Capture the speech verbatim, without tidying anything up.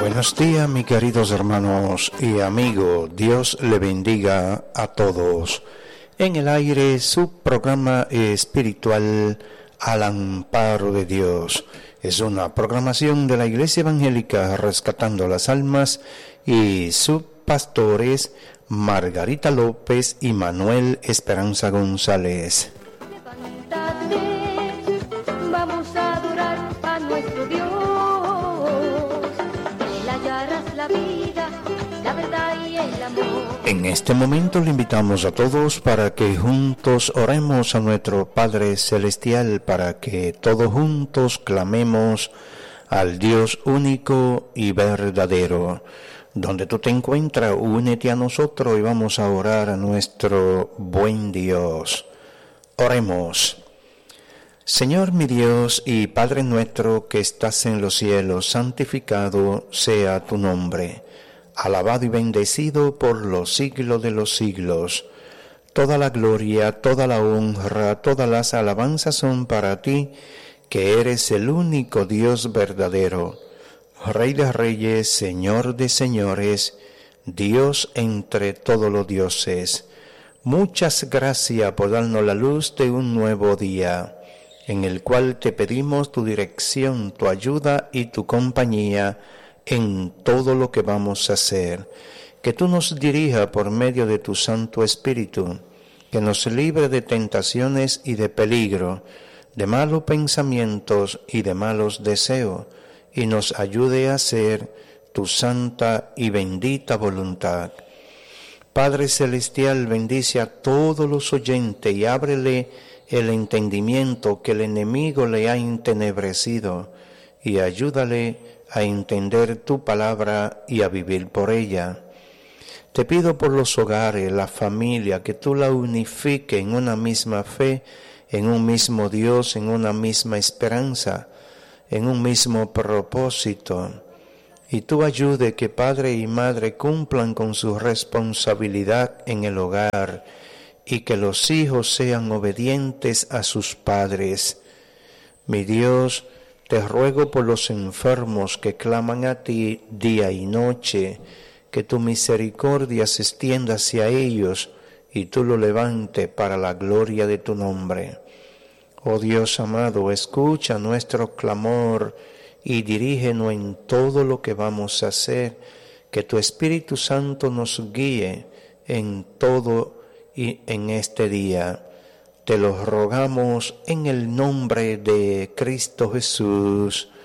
Buenos días, mis queridos hermanos y amigos. Dios le bendiga a todos. En el aire, su programa espiritual Al Amparo de Dios. Es una programación de la Iglesia Evangélica Rescatando las Almas y sus pastores Margarita López y Manuel Esperanza González. Vamos a adorar a nuestro Dios. Él hallarás la vida, la verdad y el amor. En este momento le invitamos a todos para que juntos oremos a nuestro Padre Celestial, para que todos juntos clamemos al Dios único y verdadero. Donde tú te encuentras, únete a nosotros y vamos a orar a nuestro buen Dios. Oremos. Señor mi Dios y Padre nuestro que estás en los cielos, santificado sea tu nombre, alabado y bendecido por los siglos de los siglos. Toda la gloria, toda la honra, todas las alabanzas son para ti, que eres el único Dios verdadero, Rey de reyes, Señor de señores, Dios entre todos los dioses. Muchas gracias por darnos la luz de un nuevo día, en el cual te pedimos tu dirección, tu ayuda y tu compañía en todo lo que vamos a hacer. Que tú nos dirijas por medio de tu Santo Espíritu, que nos libre de tentaciones y de peligro, de malos pensamientos y de malos deseos, y nos ayude a hacer tu santa y bendita voluntad. Padre Celestial, bendice a todos los oyentes y ábrele el entendimiento que el enemigo le ha entenebrecido, y ayúdale a entender tu palabra y a vivir por ella. Te pido por los hogares, la familia, que tú la unifiques en una misma fe, en un mismo Dios, en una misma esperanza, en un mismo propósito. Y tú ayude que padre y madre cumplan con su responsabilidad en el hogar, y que los hijos sean obedientes a sus padres. Mi Dios, te ruego por los enfermos que claman a ti día y noche, que tu misericordia se extienda hacia ellos y tú lo levantes para la gloria de tu nombre. Oh Dios amado, escucha nuestro clamor y dirígenos en todo lo que vamos a hacer, que tu Espíritu Santo nos guíe en todo y en este día. Te lo rogamos en el nombre de Cristo Jesús.